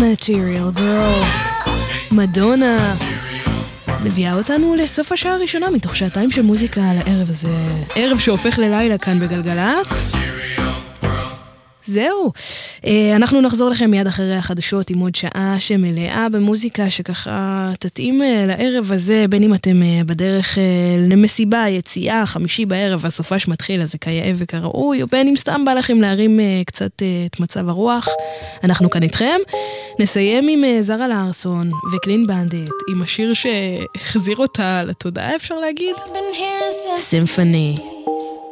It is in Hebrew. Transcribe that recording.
Material Girl, מדונה, מביאה אותנו לסוף השעה הראשונה מתוך שעתיים של מוזיקה על הערב הזה, ערב שהופך ללילה כאן בגלגלצ. זהו, אנחנו נחזור לכם מיד אחרי החדשות עם עוד שעה שמלאה במוזיקה שככה תתאים לערב הזה, בין אם אתם בדרך למסיבה, יציאה, חמישי בערב, הסופש מתחיל, אז זה כיאה וכראוי, או בין אם סתם בא לכם להרים קצת את מצב הרוח. אנחנו כאן איתכם, נסיים עם זרה לארסון וקלין בנדיט, עם השיר שהחזיר אותה לתודעה, אפשר להגיד? סימפוני.